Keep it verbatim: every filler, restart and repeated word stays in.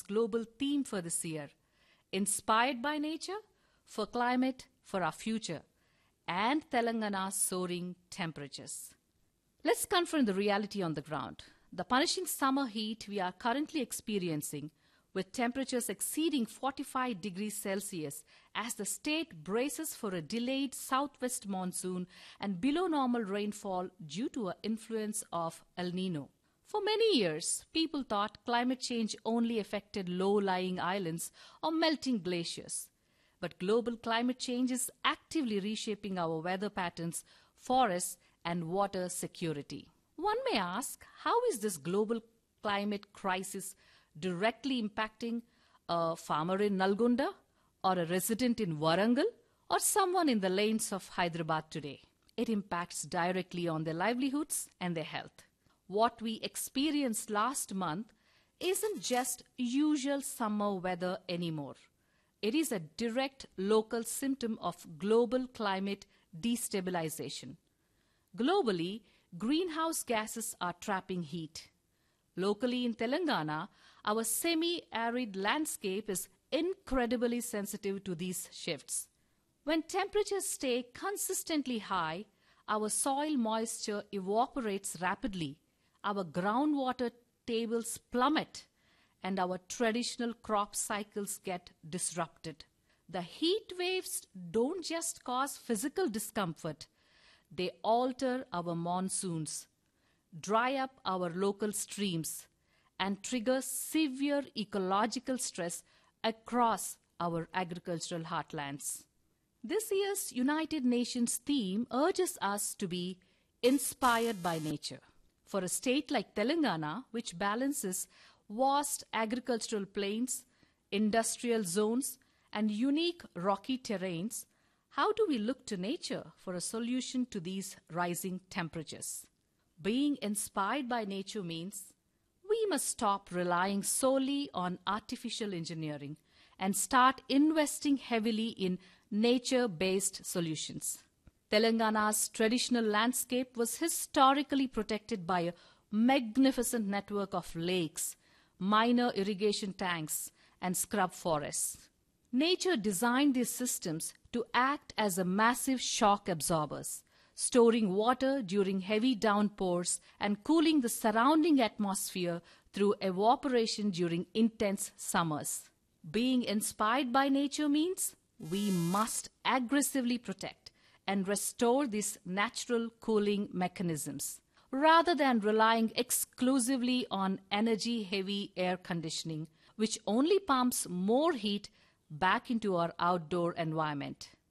global theme for this year: Inspired by Nature, for Climate, for our Future, and Telangana's soaring temperatures. Let's confront the reality on the ground. The punishing summer heat we are currently experiencing, with temperatures exceeding forty-five degrees Celsius as the state braces for a delayed southwest monsoon and below normal rainfall due to an influence of El Nino. For many years, people thought climate change only affected low-lying islands or melting glaciers. But global climate change is actively reshaping our weather patterns, forests, and water security. One may ask, how is this global climate crisis directly impacting a farmer in Nalgonda, or a resident in Warangal, or someone in the lanes of Hyderabad today? It impacts directly on their livelihoods and their health. What we experienced last month isn't just usual summer weather anymore. It is a direct local symptom of global climate destabilization. Globally, greenhouse gases are trapping heat. Locally in Telangana, our semi-arid landscape is incredibly sensitive to these shifts. When temperatures stay consistently high, our soil moisture evaporates rapidly, our groundwater tables plummet, and our traditional crop cycles get disrupted. The heat waves don't just cause physical discomfort, they alter our monsoons, dry up our local streams, and trigger severe ecological stress across our agricultural heartlands. This year's United Nations theme urges us to be inspired by nature. For a state like Telangana, which balances vast agricultural plains, industrial zones, and unique rocky terrains, how do we look to nature for a solution to these rising temperatures? Being inspired by nature means we must stop relying solely on artificial engineering and start investing heavily in nature-based solutions. Telangana's traditional landscape was historically protected by a magnificent network of lakes, minor irrigation tanks, and scrub forests. Nature designed these systems to act as a massive shock absorbers, storing water during heavy downpours and cooling the surrounding atmosphere through evaporation during intense summers. Being inspired by nature means we must aggressively protect and restore these natural cooling mechanisms, rather than relying exclusively on energy-heavy air conditioning, which only pumps more heat back into our outdoor environment.